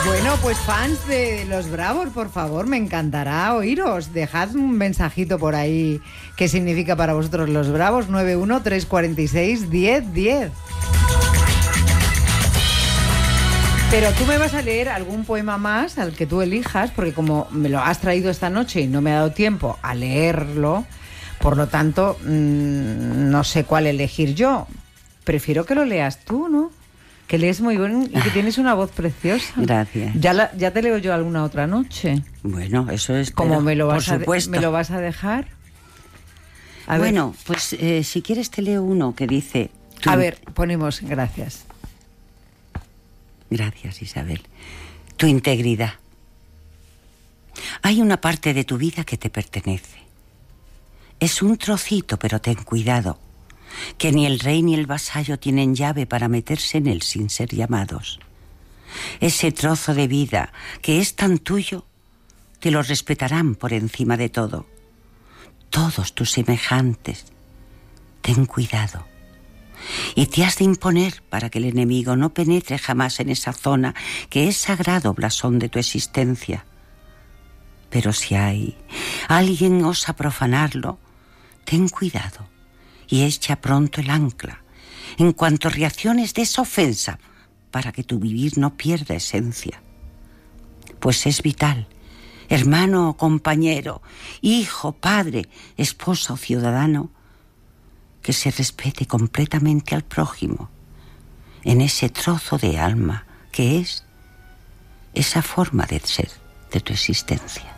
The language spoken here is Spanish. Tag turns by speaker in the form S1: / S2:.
S1: Bueno, pues fans de Los Bravos, por favor, me encantará oíros. Dejad un mensajito por ahí. ¿Qué significa para vosotros Los Bravos? 913461010. Pero tú me vas a leer algún poema más al que tú elijas, porque como me lo has traído esta noche y no me ha dado tiempo a leerlo, por lo tanto, no sé cuál elegir yo. Prefiero que lo leas tú, ¿no? Que lees muy bien y que tienes una voz preciosa.
S2: Gracias.
S1: Ya te leo yo alguna otra noche.
S2: Bueno, eso es.
S1: ¿Cómo me lo
S2: por
S1: vas
S2: supuesto.
S1: me lo vas a dejar?
S2: Bueno, pues si quieres te leo uno que dice...
S1: A ver, ponemos, gracias.
S2: Gracias, Isabel. Tu integridad. Hay una parte de tu vida que te pertenece. Es un trocito, pero ten cuidado, que ni el rey ni el vasallo tienen llave para meterse en él sin ser llamados. Ese trozo de vida que es tan tuyo, te lo respetarán por encima de todo. Todos tus semejantes. Ten cuidado. Y te has de imponer para que el enemigo no penetre jamás en esa zona que es sagrado blasón de tu existencia. Pero si alguien osa profanarlo, ten cuidado y echa pronto el ancla en cuanto reacciones de esa ofensa para que tu vivir no pierda esencia. Pues es vital, hermano o compañero, hijo, padre, esposa o ciudadano, que se respete completamente al prójimo en ese trozo de alma que es esa forma de ser de tu existencia.